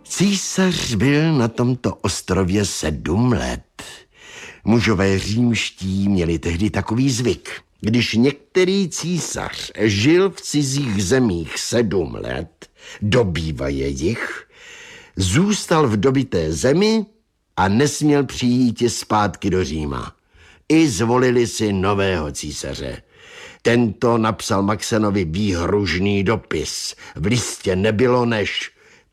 Císař byl na tomto ostrově 7 let. Mužové římští měli tehdy takový zvyk. Když některý císař žil v cizích zemích 7 let, dobývaje jich, zůstal v dobyté zemi a nesměl přijít zpátky do Říma. I zvolili si nového císaře. Tento napsal Maxenovi výhružný dopis. V listě nebylo než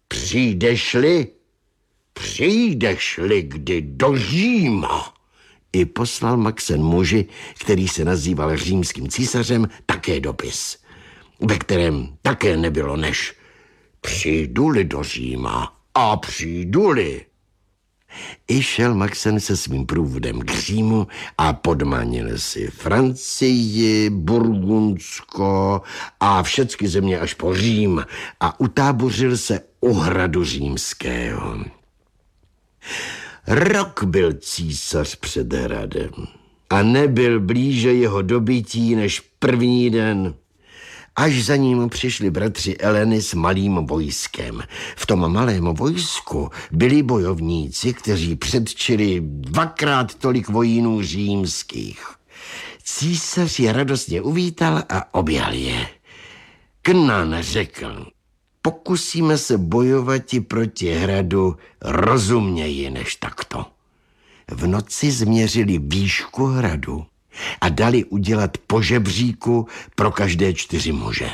přijdeš-li kdy do Říma. I poslal Maxen muži, který se nazýval římským císařem, také dopis, ve kterém také nebylo než přijdu-li do Říma a přijdu-li. I šel Maxen se svým průvodem k Římu a podmanil si Francii, Burgundsko a všechny země až po Řím a utábořil se u hradu římského. Rok byl císař před hradem a nebyl blíže jeho dobytí než první den, až za ním přišli bratři Eleny s malým vojskem. V tom malém vojsku byli bojovníci, kteří předčili 2krát tolik vojínů římských. Císař je radostně uvítal a objal je. Knan řekl: pokusíme se bojovat proti hradu rozumněji než takto. V noci změřili výšku hradu a dali udělat po žebříku pro každé 4 muže.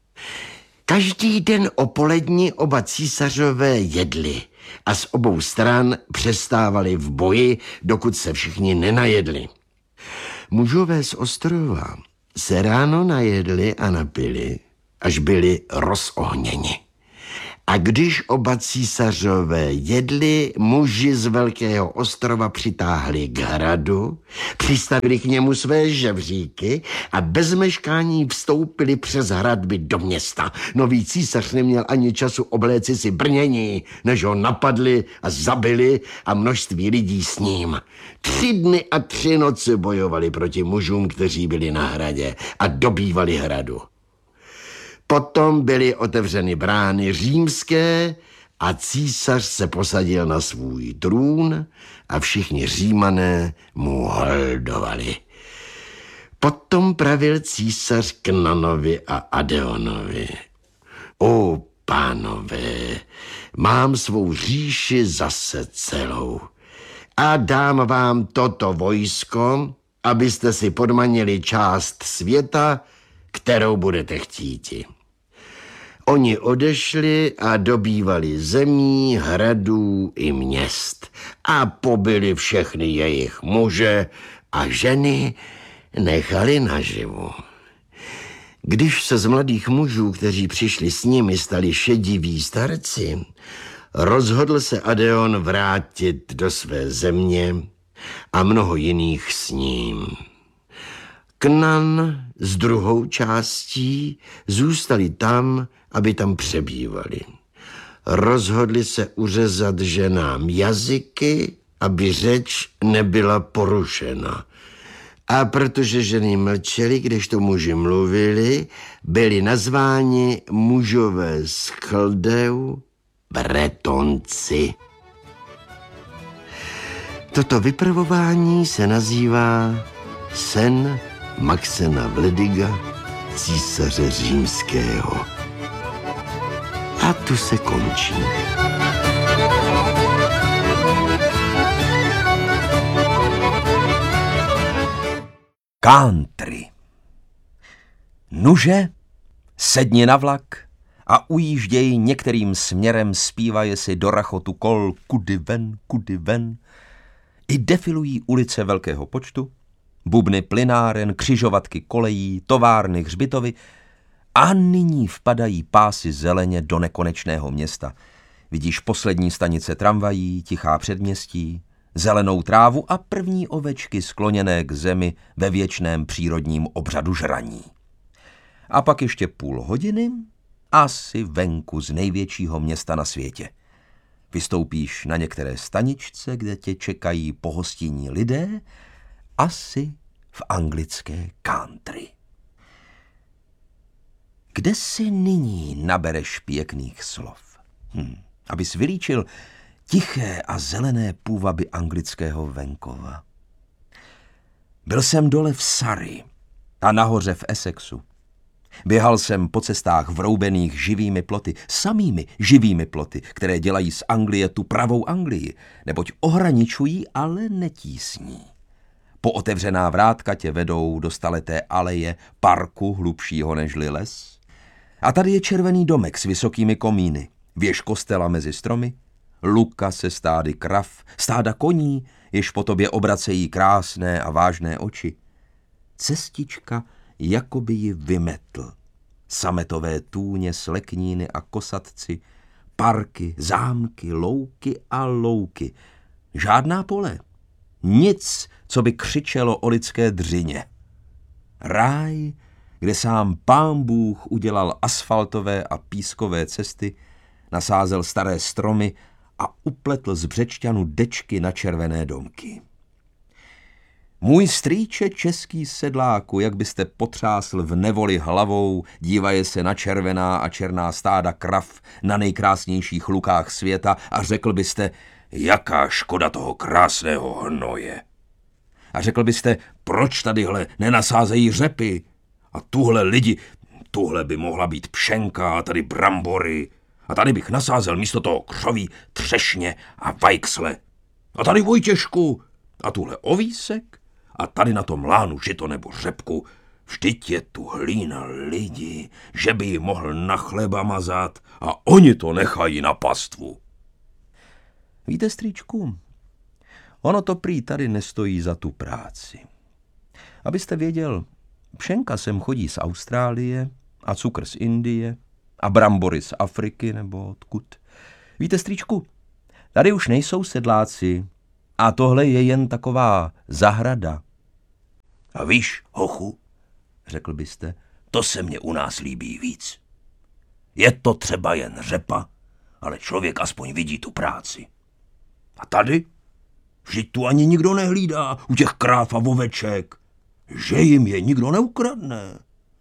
Každý den o poledni oba císařové jedli a z obou stran přestávali v boji, dokud se všichni nenajedli. Mužové z ostrova se ráno najedli a napili, až byli rozohněni. A když oba císařové jedli, muži z Velkého ostrova přitáhli k hradu, přistavili k němu své žebříky a bez meškání vstoupili přes hradby do města. Nový císař neměl ani času obléci si brnění, než ho napadli a zabili a množství lidí s ním. 3 dny a 3 noci bojovali proti mužům, kteří byli na hradě a dobývali hradu. Potom byly otevřeny brány římské a císař se posadil na svůj trůn a všichni Římané mu holdovali. Potom pravil císař Knanovi a Adeonovi: o pánové, mám svou říši zase celou a dám vám toto vojsko, abyste si podmanili část světa, kterou budete chtíti. Oni odešli a dobývali zemí, hradů i měst a pobili všechny jejich muže a ženy nechali naživu. Když se z mladých mužů, kteří přišli s nimi, stali šediví starci, rozhodl se Adeon vrátit do své země a mnoho jiných s ním. Knan s druhou částí zůstali tam, aby tam přebývali. Rozhodli se uřezat ženám jazyky, aby řeč nebyla porušena. A protože ženy mlčely, kdežto muži mluvili, byli nazváni mužové z Chaldeu Bretonci. Toto vypravování se nazývá sen Maxena Vlediga, císaře římského. A tu se končí. Country. Nuže, sedni na vlak a ujížděj některým směrem, zpívaje si do rachotu kol kudy ven. I defilují ulice velkého počtu, bubny plynáren, křižovatky kolejí, továrny, hřbitovy a nyní vpadají pásy zeleně do nekonečného města. Vidíš poslední stanice tramvají, tichá předměstí, zelenou trávu a první ovečky skloněné k zemi ve věčném přírodním obřadu žraní. A pak ještě půl hodiny asi venku z největšího města na světě. Vystoupíš na některé staničce, kde tě čekají pohostinní lidé, asi v anglické country. Kde si nyní nabereš pěkných slov? abys vylíčil tiché a zelené půvaby anglického venkova. Byl jsem dole v Surrey a nahoře v Essexu. Běhal jsem po cestách vroubených živými ploty, samými živými ploty, které dělají z Anglie tu pravou Anglii, neboť ohraničují, ale netísní. Pootevřená vrátka tě vedou do staleté aleje parku hlubšího nežli les. A tady je červený domek s vysokými komíny, věž kostela mezi stromy, luka se stády krav, stáda koní, jež po tobě obracejí krásné a vážné oči. Cestička jakoby ji vymetl. Sametové tůně, slekníny a kosatci, parky, zámky, louky a louky. Žádná pole. Nic, co by křičelo o lidské dřině. Ráj, kde sám Pán Bůh udělal asfaltové a pískové cesty, nasázel staré stromy a upletl z břečťanu dečky na červené domky. Můj strýče český sedláku, jak byste potřásl v nevoli hlavou, dívaje se na červená a černá stáda krav na nejkrásnějších lukách světa a řekl byste, jaká škoda toho krásného hnoje. A řekl byste, proč tadyhle nenasázejí řepy? A tuhle lidi, tuhle by mohla být pšenka a tady brambory. A tady bych nasázel místo toho křoví, třešně a vajksle. A tady Vojtěšku. A tuhle ovísek. A tady na tom lánu žito nebo řepku. Vždyť je tu hlína lidi, že by ji mohl na chleba mazat a oni to nechají na pastvu. Víte, strýčku, ono to prý tady nestojí za tu práci. Abyste věděl, pšenka sem chodí z Austrálie a cukr z Indie a brambory z Afriky nebo odkud. Víte, strýčku, tady už nejsou sedláci a tohle je jen taková zahrada. A víš, hochu, řekl byste, to se mně u nás líbí víc. Je to třeba jen řepa, ale člověk aspoň vidí tu práci. A tady? Vždyť tu ani nikdo nehlídá u těch kráv a oveček, že jim je nikdo neukradne.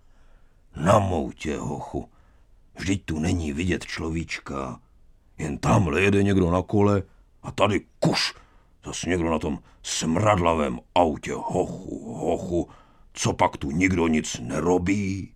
Na moutě, hochu, vždyť tu není vidět človíčka, jen tamhle jede někdo na kole a tady kuš, zas někdo na tom smradlavém autě, hochu, hochu, co pak tu nikdo nic nerobí?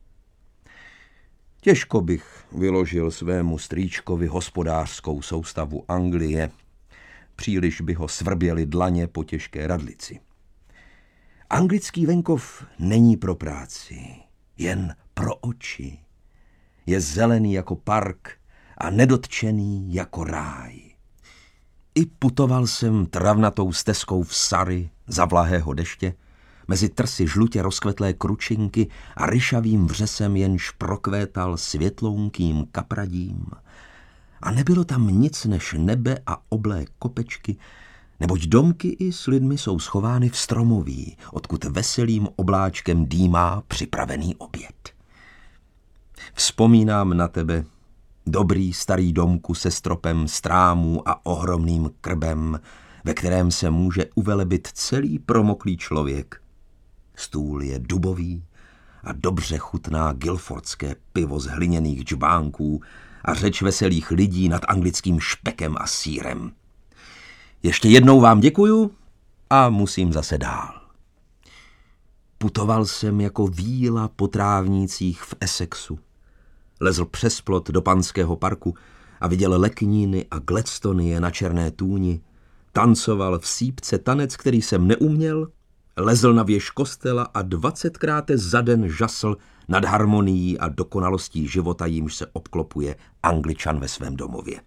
Těžko bych vyložil svému strýčkovi hospodářskou soustavu Anglie, příliš by ho svrběly dlaně po těžké radlici. Anglický venkov není pro práci, jen pro oči. Je zelený jako park a nedotčený jako ráj. I putoval jsem travnatou stezkou v Surrey za vlahého deště, mezi trsy žlutě rozkvetlé kručinky a ryšavým vřesem jenž prokvétal světlounkým kapradím. A nebylo tam nic než nebe a oblé kopečky, neboť domky i s lidmi jsou schovány v stromoví, odkud veselým obláčkem dýmá připravený oběd. Vzpomínám na tebe, dobrý starý domku se stropem strámů a ohromným krbem, ve kterém se může uvelebit celý promoklý člověk. Stůl je dubový a dobře chutná guilfordské pivo z hliněných džbánků a řeč veselých lidí nad anglickým špekem a sýrem. Ještě jednou vám děkuju a musím zase dál. Putoval jsem jako víla po trávnících v Essexu. Lezl přes plot do Panského parku a viděl lekníny a gladstonie na černé tůni. Tancoval v sípce tanec, který jsem neuměl, lezl na věž kostela a 20krát za den žasl nad harmonií a dokonalostí života, jímž se obklopuje Angličan ve svém domově.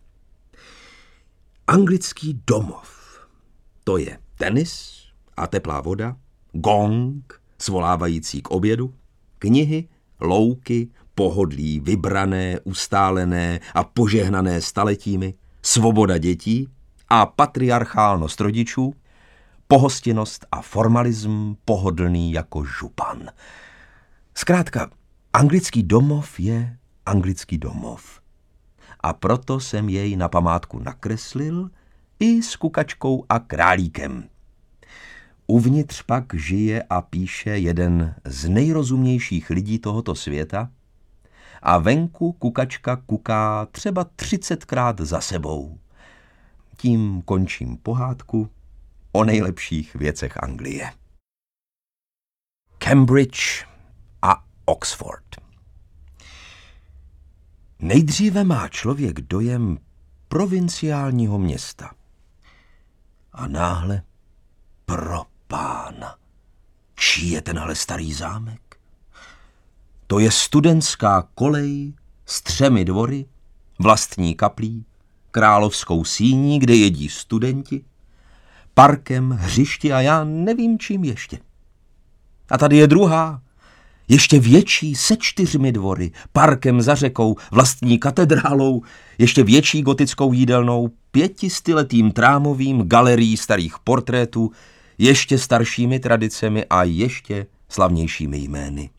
Anglický domov. To je tenis a teplá voda, gong, svolávající k obědu, knihy, louky, pohodlí vybrané, ustálené a požehnané staletími, svoboda dětí a patriarchálnost rodičů, pohostinnost a formalism pohodlný jako župan. Zkrátka, anglický domov je anglický domov. A proto jsem jej na památku nakreslil i s kukačkou a králíkem. Uvnitř pak žije a píše jeden z nejrozumnějších lidí tohoto světa a venku kukačka kuká třeba 30krát za sebou. Tím končím pohádku o nejlepších věcech Anglie. Cambridge a Oxford. Nejdříve má člověk dojem provinciálního města. A náhle pro pána. Čí je tenhle starý zámek? To je studentská kolej s 3 dvory, vlastní kaplí, královskou síní, kde jedí studenti, parkem, hřišti a já nevím čím ještě. A tady je druhá, ještě větší, se 4 dvory, parkem za řekou, vlastní katedrálou, ještě větší gotickou jídelnou, 500letým trámovým galerií starých portrétů, ještě staršími tradicemi a ještě slavnějšími jmény.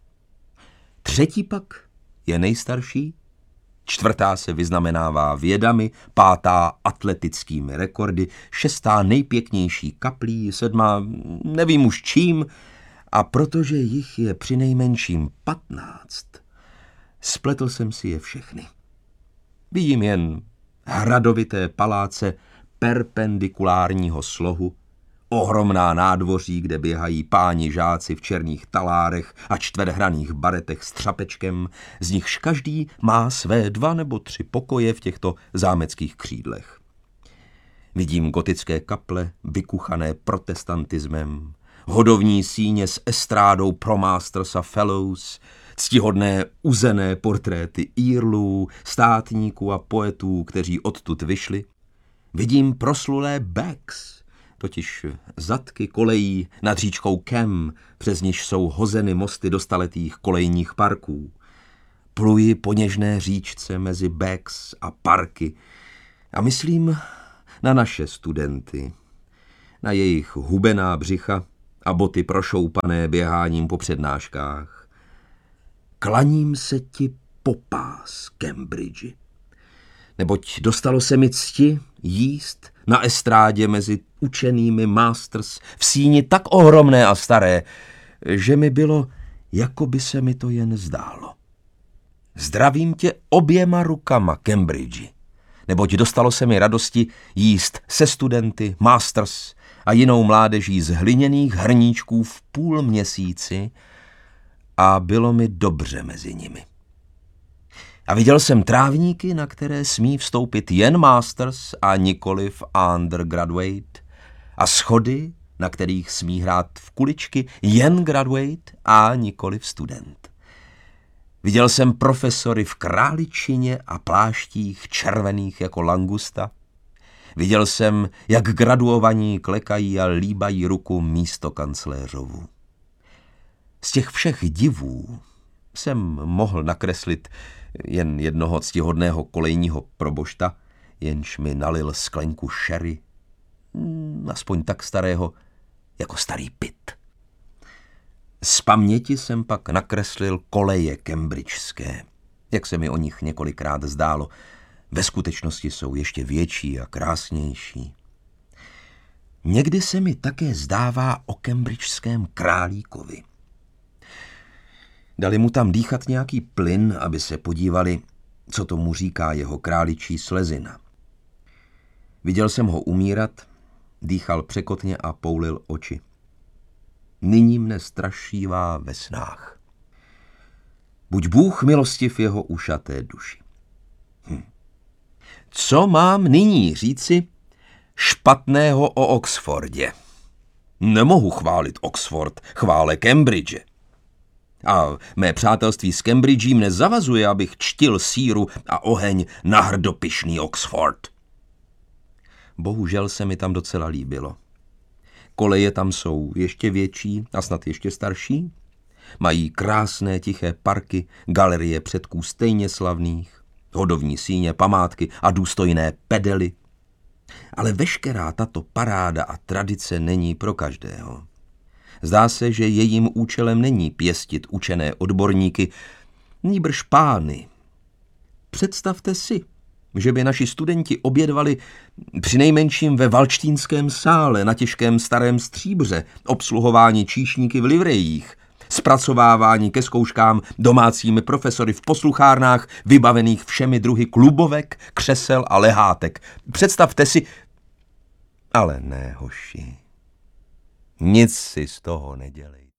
3. pak je nejstarší, 4. se vyznamenává vědami, 5. atletickými rekordy, 6. nejpěknější kaplí, 7. nevím už čím, a protože jich je přinejmenším 15, spletl jsem si je všechny. Vidím jen hradovité paláce perpendikulárního slohu, ohromná nádvoří, kde běhají páni žáci v černých talárech a čtverhraných baretech s třapečkem, z nichž každý má své 2 nebo 3 pokoje v těchto zámeckých křídlech. Vidím gotické kaple, vykuchané protestantismem, hodovní síně s estrádou pro masters a fellows, ctihodné uzené portréty írlů, státníků a poetů, kteří odtud vyšli. Vidím proslulé backs, totiž zadky kolejí nad říčkou Cam, přes niž jsou hozeny mosty do staletých kolejních parků. Pluji po něžné říčce mezi backs a parky a myslím na naše studenty, na jejich hubená břicha a boty prošoupané běháním po přednáškách. Klaním se ti po pás, Cambridge, neboť dostalo se mi cti jíst na estrádě mezi učenými masters v síni tak ohromné a staré, že mi bylo, jako by se mi to jen zdálo. Zdravím tě oběma rukama, Cambridge, neboť dostalo se mi radosti jíst se studenty, masters a jinou mládeží z hliněných hrníčků v půl měsíci a bylo mi dobře mezi nimi. A viděl jsem trávníky, na které smí vstoupit jen masters a nikoliv undergraduate, a schody, na kterých smí hrát v kuličky jen graduate a nikoliv student. Viděl jsem profesory v králičině a pláštích červených jako langusta. Viděl jsem, jak graduovaní klekají a líbají ruku místokancléřovu. Z těch všech divů jsem mohl nakreslit jen jednoho ctihodného kolejního probošta, jenž mi nalil sklenku sherry, aspoň tak starého, jako starý Pitt. Z paměti jsem pak nakreslil koleje cambridgeské, jak se mi o nich několikrát zdálo. Ve skutečnosti jsou ještě větší a krásnější. Někdy se mi také zdává o cambridgeském králíkovi. Dali mu tam dýchat nějaký plyn, aby se podívali, co tomu říká jeho králičí slezina. Viděl jsem ho umírat, dýchal překotně a poulil oči. Nyní mne strašívá ve snách. Buď Bůh milostiv jeho ušaté duši. Co mám nyní říci špatného o Oxfordě? Nemohu chválit Oxford, chvále Cambridge. A mé přátelství s Cambridgem mne zavazuje, abych čtil síru a oheň na hrdopyšný Oxford. Bohužel se mi tam docela líbilo. Koleje tam jsou ještě větší a snad ještě starší. Mají krásné tiché parky, galerie předků stejně slavných, hodovní síně, památky a důstojné pedely. Ale veškerá tato paráda a tradice není pro každého. Zdá se, že jejím účelem není pěstit učené odborníky, nýbrž pány. Představte si, že by naši studenti obědvali přinejmenším ve Valštínském sále na těžkém starém stříbře, obsluhováni číšníky v livrejích, zpracovávání ke zkouškám domácími profesory v posluchárnách, vybavených všemi druhy klubovek, křesel a lehátek. Představte si... Ale ne, hoši, nic si z toho nedělej.